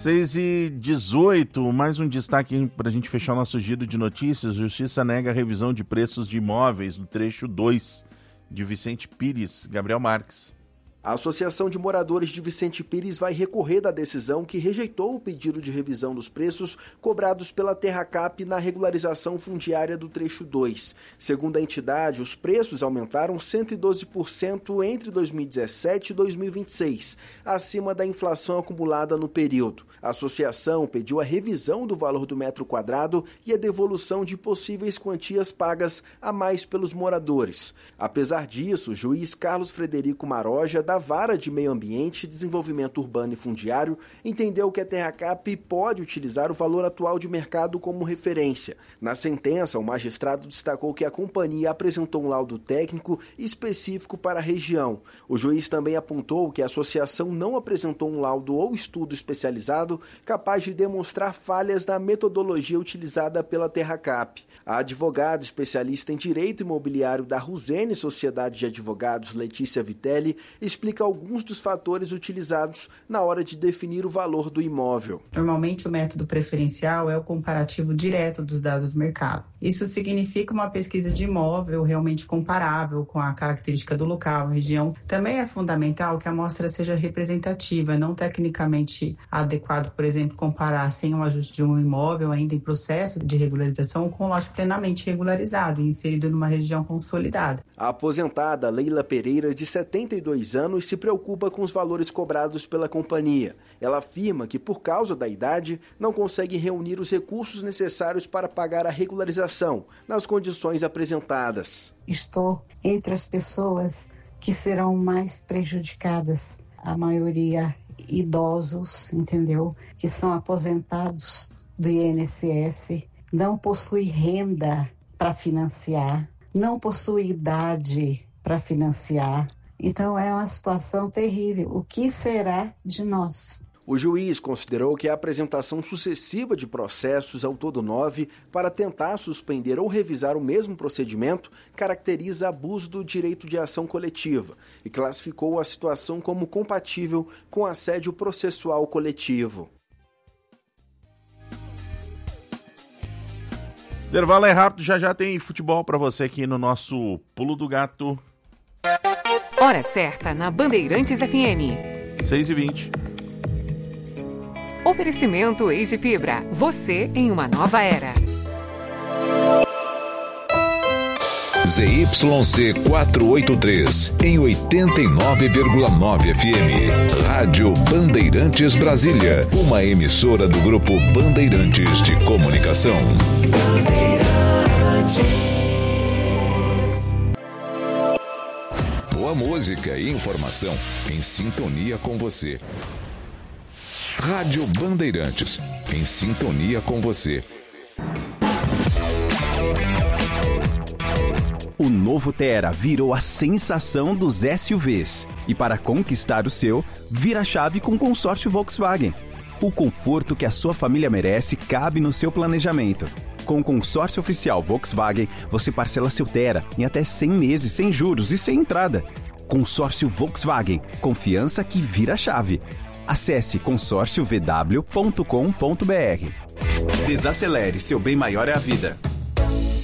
6h18, mais um destaque para a gente fechar o nosso giro de notícias. Justiça nega a revisão de preços de imóveis no trecho 2 de Vicente Pires. Gabriel Marques. A Associação de Moradores de Vicente Pires vai recorrer da decisão que rejeitou o pedido de revisão dos preços cobrados pela Terracap na regularização fundiária do trecho 2. Segundo a entidade, os preços aumentaram 112% entre 2017 e 2026, acima da inflação acumulada no período. A associação pediu a revisão do valor do metro quadrado e a devolução de possíveis quantias pagas a mais pelos moradores. Apesar disso, o juiz Carlos Frederico Maroja, da Vara de Meio Ambiente, Desenvolvimento Urbano e Fundiário, entendeu que a Terracap pode utilizar o valor atual de mercado como referência. Na sentença, o magistrado destacou que a companhia apresentou um laudo técnico específico para a região. O juiz também apontou que a associação não apresentou um laudo ou estudo especializado capaz de demonstrar falhas na metodologia utilizada pela Terracap. A advogada especialista em direito imobiliário da Ruzene Sociedade de Advogados, Letícia Vitelli, explica alguns dos fatores utilizados na hora de definir o valor do imóvel. Normalmente, o método preferencial é o comparativo direto dos dados do mercado. Isso significa uma pesquisa de imóvel realmente comparável com a característica do local, região. Também é fundamental que a amostra seja representativa, não tecnicamente adequado, por exemplo, comparar sem um ajuste de um imóvel ainda em processo de regularização com um lote plenamente regularizado e inserido numa região consolidada. A aposentada Leila Pereira, de 72 anos, se preocupa com os valores cobrados pela companhia. Ela afirma que, por causa da idade, não consegue reunir os recursos necessários para pagar a regularização nas condições apresentadas. Estou entre as pessoas que serão mais prejudicadas, a maioria idosos, entendeu? Que são aposentados do INSS, não possui renda para financiar, não possui idade para financiar. Então é uma situação terrível. O que será de nós? O juiz considerou que a apresentação sucessiva de processos, ao todo 9, para tentar suspender ou revisar o mesmo procedimento, caracteriza abuso do direito de ação coletiva e classificou a situação como compatível com assédio processual coletivo. Intervalo é rápido, já tem futebol para você aqui no nosso Pulo do Gato. Hora certa na Bandeirantes FM. 6h20. Oferecimento Eis de Fibra. Você em uma nova era. ZYC 483, em 89,9 FM. Rádio Bandeirantes Brasília. Uma emissora do Grupo Bandeirantes de Comunicação. Boa música e informação em sintonia com você. Rádio Bandeirantes, em sintonia com você. O novo Tera virou a sensação dos SUVs. E para conquistar o seu, vira a chave com o consórcio Volkswagen. O conforto que a sua família merece cabe no seu planejamento. Com o consórcio oficial Volkswagen, você parcela seu Tera em até 100 meses, sem juros e sem entrada. Consórcio Volkswagen. Confiança que vira a chave. Acesse consórciovw.com.br. Desacelere, seu bem maior é a vida.